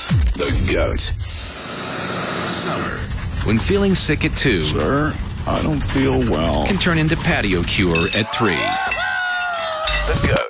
The GOAT. Summer. When feeling sick at 2. Sir, I don't feel well. Can turn into patio cure at 3. The GOAT.